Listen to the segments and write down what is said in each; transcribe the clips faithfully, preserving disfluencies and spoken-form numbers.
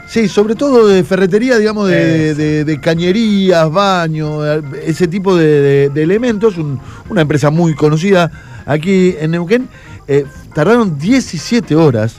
Sí, sobre todo de ferretería, digamos, de, de, de cañerías, baños, ese tipo de, de, de elementos. Un, una empresa muy conocida aquí en Neuquén. Eh, tardaron diecisiete horas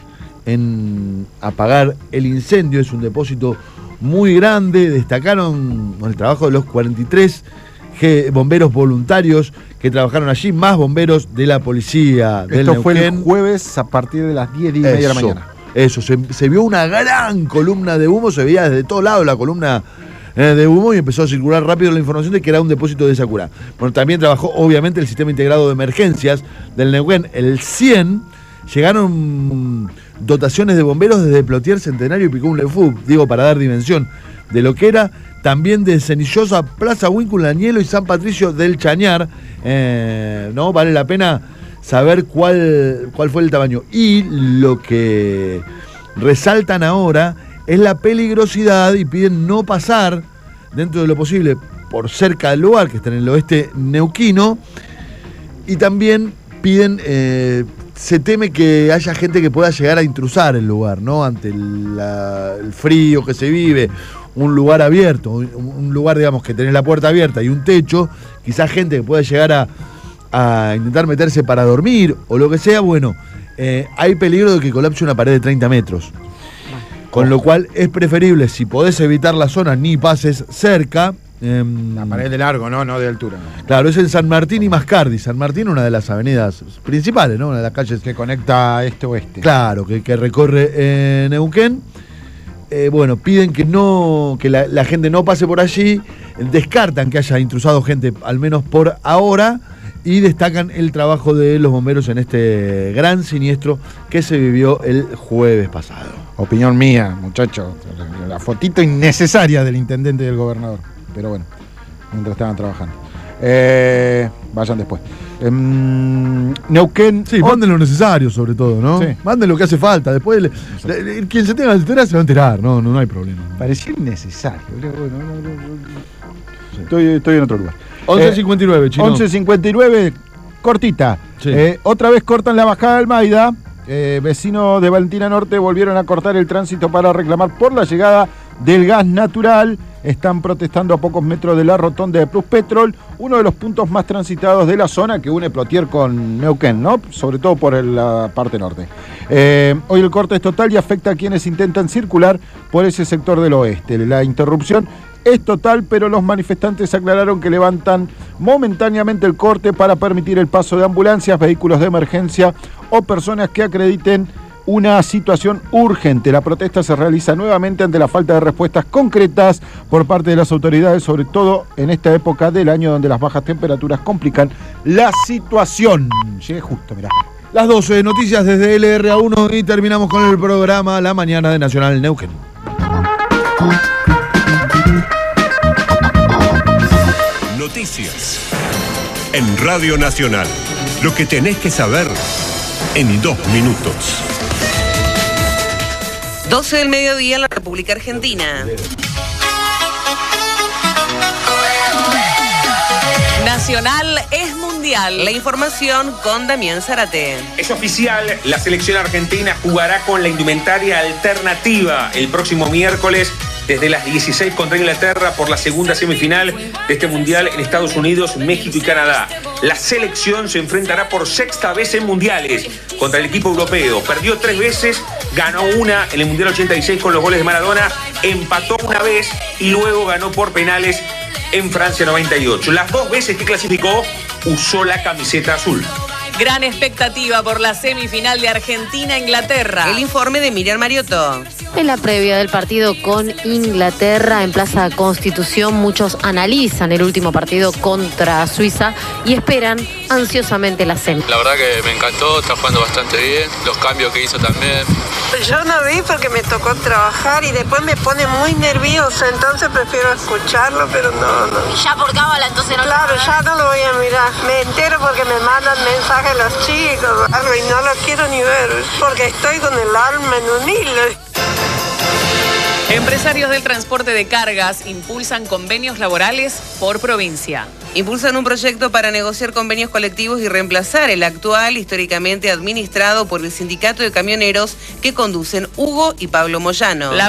en apagar el incendio. Es un depósito muy grande. Destacaron el trabajo de los cuarenta y tres bomberos voluntarios que trabajaron allí, más bomberos de la policía del Esto Neuquén. Fue el jueves a partir de las diez y media de la mañana. Eso, se, se vio una gran columna de humo, se veía desde todos lados la columna eh, de humo y empezó a circular rápido la información de que era un depósito de Sakura. Bueno, también trabajó obviamente el sistema integrado de emergencias del Neuquén, el cien. Llegaron dotaciones de bomberos desde Plotier, Centenario y Picún Lefú, digo, para dar dimensión de lo que era. También de Cenillosa, Plaza Huíncula, Añelo y San Patricio del Chañar. Eh, ¿no? Vale la pena saber cuál, cuál fue el tamaño. Y lo que resaltan ahora es la peligrosidad y piden no pasar dentro de lo posible por cerca del lugar, que está en el oeste neuquino. Y también piden, eh, se teme que haya gente que pueda llegar a intrusar el lugar, ¿no? Ante el, la, el frío que se vive. Un lugar abierto, un lugar, digamos, que tenés la puerta abierta y un techo, quizás gente que pueda llegar a, a intentar meterse para dormir o lo que sea, bueno, eh, hay peligro de que colapse una pared de treinta metros. Con lo cual es preferible, si podés evitar la zona, ni pases cerca. Eh, la pared de largo, ¿no? No de altura. No. Claro, es en San Martín y Mascardi. San Martín, una de las avenidas principales, ¿no? Una de las calles que conecta este-oeste. Claro, que, que recorre eh, Neuquén. Eh, bueno, piden que no que la, la gente no pase por allí, descartan que haya intrusado gente, al menos por ahora, y destacan el trabajo de los bomberos en este gran siniestro que se vivió el jueves pasado. Opinión mía, muchachos, la fotito innecesaria del intendente y del gobernador, pero bueno, mientras estaban trabajando. Eh, vayan después. Eh, Neuquén. Sí, manden lo necesario, sobre todo, ¿no? Sí. Manden lo que hace falta. Después, le, le, quien se tenga que enterar se va a enterar. No, no, no hay problema. Parecía innecesario. Bueno, no, no, no, no. Sí. Estoy, estoy en otro lugar. once cincuenta y nueve, eh, Chino. once cincuenta y nueve, cortita. Sí. Eh, otra vez cortan la bajada de Almeida. Eh, vecinos de Valentina Norte volvieron a cortar el tránsito para reclamar por la llegada del gas natural. Están protestando a pocos metros de la rotonda de Plus Petrol, uno de los puntos más transitados de la zona que une Plotier con Neuquén, ¿no? Sobre todo por el, la parte norte. Eh, hoy el corte es total y afecta a quienes intentan circular por ese sector del oeste. La interrupción es total, pero los manifestantes aclararon que levantan momentáneamente el corte para permitir el paso de ambulancias, vehículos de emergencia o personas que acrediten una situación urgente. La protesta se realiza nuevamente ante la falta de respuestas concretas por parte de las autoridades, sobre todo en esta época del año donde las bajas temperaturas complican la situación. Llegué justo, mirá. Las doce, noticias desde L R A uno y terminamos con el programa La Mañana de Nacional Neuquén. Noticias en Radio Nacional. Lo que tenés que saber en dos minutos. doce del mediodía en la República Argentina. Nacional es mundial. La información con Damián Zárate. Es oficial, la selección argentina jugará con la indumentaria alternativa el próximo miércoles desde las dieciséis contra Inglaterra por la segunda semifinal de este mundial en Estados Unidos, México y Canadá. La selección se enfrentará por sexta vez en mundiales contra el equipo europeo. Perdió tres veces, ganó una en el Mundial ochenta y seis con los goles de Maradona, empató una vez y luego ganó por penales en Francia noventa y ocho. Las dos veces que clasificó, usó la camiseta azul. Gran expectativa por la semifinal de Argentina-Inglaterra. El informe de Miriam Mariotto. En la previa del partido con Inglaterra en Plaza Constitución, muchos analizan el último partido contra Suiza y esperan ansiosamente la semi. La verdad que me encantó, está jugando bastante bien, los cambios que hizo también. Yo no vi porque me tocó trabajar y después me pone muy nerviosa, entonces prefiero escucharlo, pero no, no. Ya por cábala, entonces no. Claro, ya no lo voy a mirar. Me entero porque me mandan mensajes los chicos, algo, y no lo quiero ni ver, porque estoy con el alma en un hilo. Empresarios del transporte de cargas impulsan convenios laborales por provincia. Impulsan un proyecto para negociar convenios colectivos y reemplazar el actual, históricamente administrado por el sindicato de camioneros que conducen Hugo y Pablo Moyano. La